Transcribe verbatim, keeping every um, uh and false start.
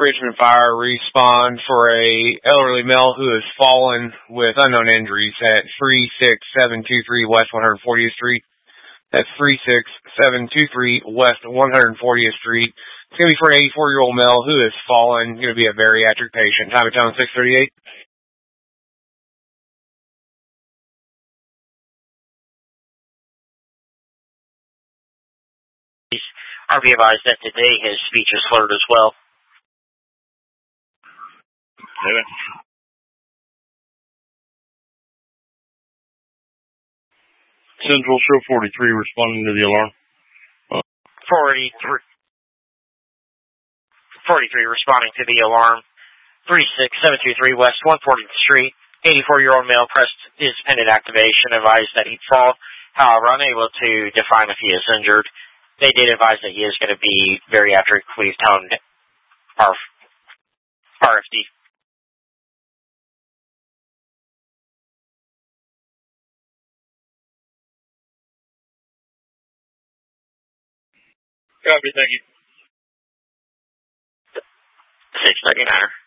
Richmond Fire respond for a elderly male who has fallen with unknown injuries at three six seven two three West one hundred fortieth Street. That's three six seven two three West one hundred fortieth Street. It's going to be for an eighty-four-year-old male who has fallen, going to be a bariatric patient. Time of town, six thirty-eight. I'll be advised that today his speech is slurred as well. Okay. Central Show forty-three responding to the alarm. Uh, forty-three, forty-three responding to the alarm. three six seven two three West one hundred fortieth Street. eighty-four-year-old male pressed his pending activation, advised that he'd fall. However, unable to define if he is injured. They did advise that he is going to be bariatric. Please tell him R F D. Copy, thank you. six ninety-nine.